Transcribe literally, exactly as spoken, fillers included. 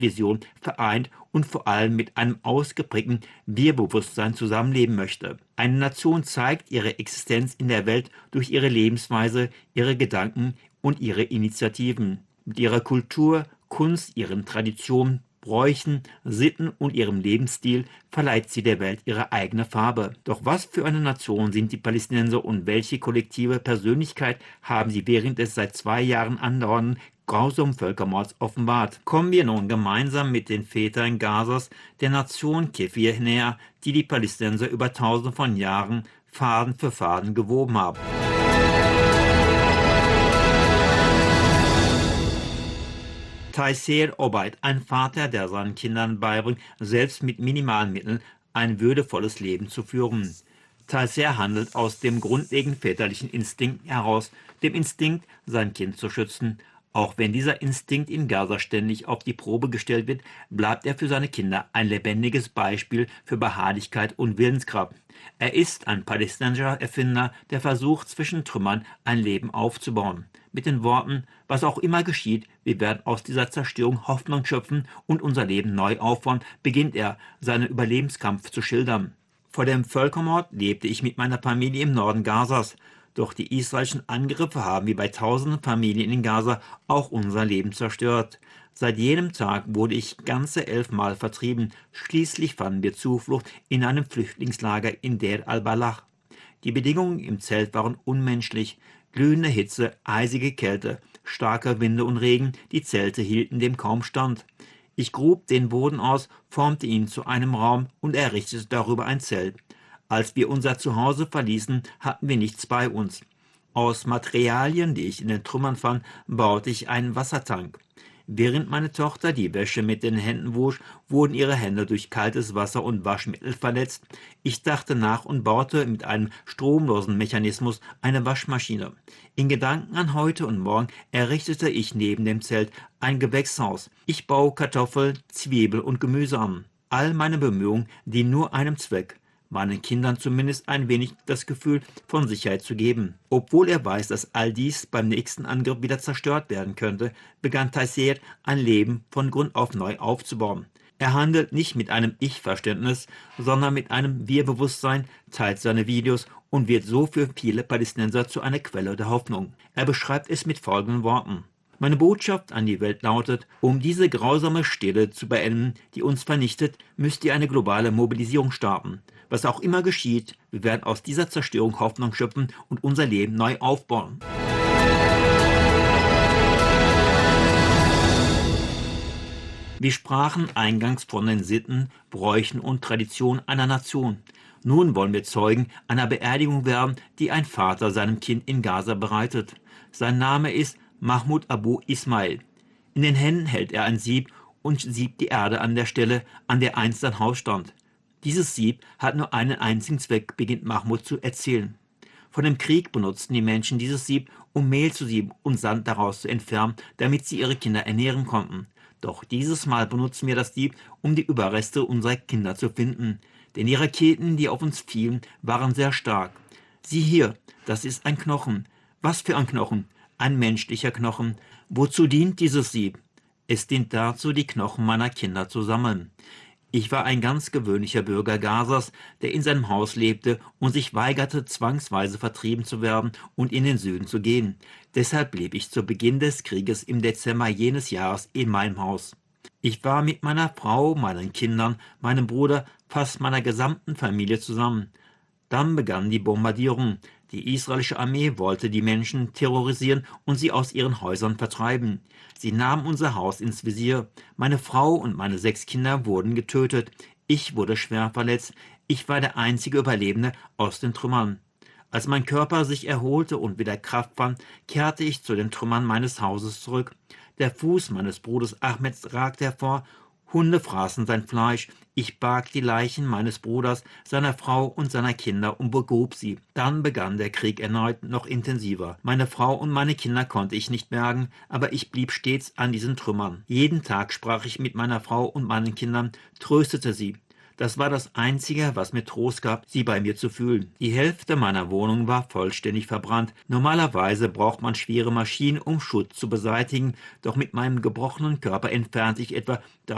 Vision vereint und vor allem mit einem ausgeprägten Wir-Bewusstsein zusammenleben möchte. Eine Nation zeigt ihre Existenz in der Welt durch ihre Lebensweise, ihre Gedanken und ihre Initiativen. Mit ihrer Kultur, Kunst, ihren Traditionen, Bräuchen, Sitten und ihrem Lebensstil verleiht sie der Welt ihre eigene Farbe. Doch was für eine Nation sind die Palästinenser und welche kollektive Persönlichkeit haben sie während des seit zwei Jahren andauernden grausamen Völkermords offenbart? Kommen wir nun gemeinsam mit den Vätern Gazas der Nation Kefir näher, die die Palästinenser über tausende von Jahren Faden für Faden gewoben haben. Taisir Obaid, ein Vater, der seinen Kindern beibringt, selbst mit minimalen Mitteln ein würdevolles Leben zu führen. Taisir handelt aus dem grundlegenden väterlichen Instinkt heraus, dem Instinkt, sein Kind zu schützen. Auch wenn dieser Instinkt in Gaza ständig auf die Probe gestellt wird, bleibt er für seine Kinder ein lebendiges Beispiel für Beharrlichkeit und Willenskraft. Er ist ein palästinensischer Erfinder, der versucht, zwischen Trümmern ein Leben aufzubauen. Mit den Worten: Was auch immer geschieht, wir werden aus dieser Zerstörung Hoffnung schöpfen und unser Leben neu aufbauen, beginnt er, seinen Überlebenskampf zu schildern. Vor dem Völkermord lebte ich mit meiner Familie im Norden Gazas. Doch die israelischen Angriffe haben wie bei tausenden Familien in Gaza auch unser Leben zerstört. Seit jenem Tag wurde ich ganze elfmal vertrieben. Schließlich fanden wir Zuflucht in einem Flüchtlingslager in Deir al-Balah. Die Bedingungen im Zelt waren unmenschlich. Glühende Hitze, eisige Kälte, starke Winde und Regen, die Zelte hielten dem kaum stand. Ich grub den Boden aus, formte ihn zu einem Raum und errichtete darüber ein Zelt. Als wir unser Zuhause verließen, hatten wir nichts bei uns. Aus Materialien, die ich in den Trümmern fand, baute ich einen Wassertank. Während meine Tochter die Wäsche mit den Händen wusch, wurden ihre Hände durch kaltes Wasser und Waschmittel verletzt. Ich dachte nach und baute mit einem stromlosen Mechanismus eine Waschmaschine. In Gedanken an heute und morgen errichtete ich neben dem Zelt ein Gewächshaus. Ich baue Kartoffel, Zwiebel und Gemüse an. All meine Bemühungen dienen nur einem Zweck: meinen Kindern zumindest ein wenig das Gefühl von Sicherheit zu geben. Obwohl er weiß, dass all dies beim nächsten Angriff wieder zerstört werden könnte, begann Taisir ein Leben von Grund auf neu aufzubauen. Er handelt nicht mit einem Ich-Verständnis, sondern mit einem Wir-Bewusstsein, teilt seine Videos und wird so für viele Palästinenser zu einer Quelle der Hoffnung. Er beschreibt es mit folgenden Worten: Meine Botschaft an die Welt lautet: Um diese grausame Stille zu beenden, die uns vernichtet, müsst ihr eine globale Mobilisierung starten. Was auch immer geschieht, wir werden aus dieser Zerstörung Hoffnung schöpfen und unser Leben neu aufbauen. Wir sprachen eingangs von den Sitten, Bräuchen und Traditionen einer Nation. Nun wollen wir Zeugen einer Beerdigung werden, die ein Vater seinem Kind in Gaza bereitet. Sein Name ist Mahmoud Abu Ismail. In den Händen hält er ein Sieb und siebt die Erde an der Stelle, an der einst sein Haus stand. Dieses Sieb hat nur einen einzigen Zweck, beginnt Mahmoud zu erzählen. Vor dem Krieg benutzten die Menschen dieses Sieb, um Mehl zu sieben und Sand daraus zu entfernen, damit sie ihre Kinder ernähren konnten. Doch dieses Mal benutzen wir das Sieb, um die Überreste unserer Kinder zu finden. Denn die Raketen, die auf uns fielen, waren sehr stark. Sieh hier, das ist ein Knochen. Was für ein Knochen? Ein menschlicher Knochen. Wozu dient dieses Sieb? Es dient dazu, die Knochen meiner Kinder zu sammeln. Ich war ein ganz gewöhnlicher Bürger Gazas, der in seinem Haus lebte und sich weigerte, zwangsweise vertrieben zu werden und in den Süden zu gehen. Deshalb blieb ich zu Beginn des Krieges im Dezember jenes Jahres in meinem Haus. Ich war mit meiner Frau, meinen Kindern, meinem Bruder, fast meiner gesamten Familie zusammen. Dann begann die Bombardierung. Die israelische Armee wollte die Menschen terrorisieren und sie aus ihren Häusern vertreiben. Sie nahmen unser Haus ins Visier. Meine Frau und meine sechs Kinder wurden getötet. Ich wurde schwer verletzt. Ich war der einzige Überlebende aus den Trümmern. Als mein Körper sich erholte und wieder Kraft fand, kehrte ich zu den Trümmern meines Hauses zurück. Der Fuß meines Bruders Ahmeds ragte hervor. Hunde fraßen sein Fleisch. Ich barg die Leichen meines Bruders, seiner Frau und seiner Kinder und begrub sie. Dann begann der Krieg erneut noch intensiver. Meine Frau und meine Kinder konnte ich nicht bergen, aber ich blieb stets an diesen Trümmern. Jeden Tag sprach ich mit meiner Frau und meinen Kindern, tröstete sie. Das war das Einzige, was mir Trost gab, sie bei mir zu fühlen. Die Hälfte meiner Wohnung war vollständig verbrannt. Normalerweise braucht man schwere Maschinen, um Schutt zu beseitigen, doch mit meinem gebrochenen Körper entfernte ich etwa